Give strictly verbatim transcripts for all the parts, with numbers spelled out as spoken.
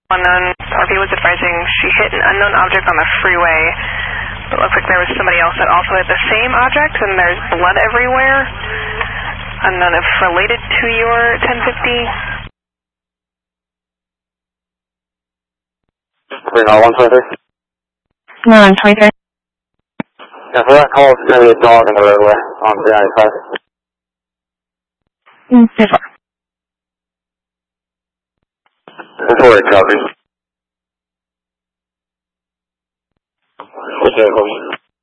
Unknown R V was advising she hit an unknown object on the freeway. It looks like there was somebody else that also hit the same object, and there's blood everywhere. Unknown if related to your ten fifty. three nine one twenty-three. nine twenty-three. Yeah, for that call, it's going to be a dog in the roadway on three ninety-five. Mm, yes, sir. Before it copies. What's that, copy?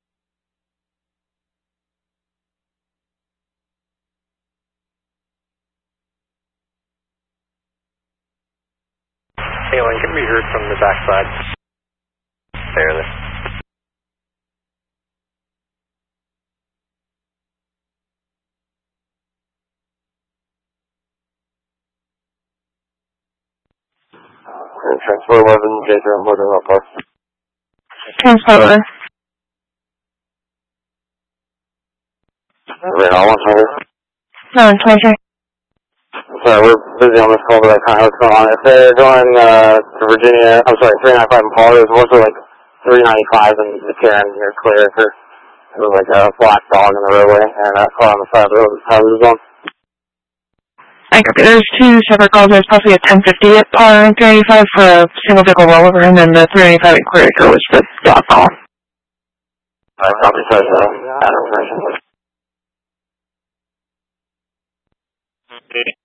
Hailing can be heard from the backside. Barely. Transport eleven, J three, I'm holding up, boss. Transport eleven. three nine one twenty-three. nine twenty-three. Sorry, we're busy on this call, but I kind of know what's going on. If they're going uh, to Virginia, I'm sorry, three ninety-five in Paul, there's also like three ninety-five in McCarran here, clear for, it was like a black dog in the roadway, and that car on the side of the road was how it was on. I copy. There's two separate calls. There's possibly a ten fifty at par and three ninety-five for a single vehicle rollover, and then the three ninety-five at Clear Acre was the dog call. Alright, copy, says, uh, that information.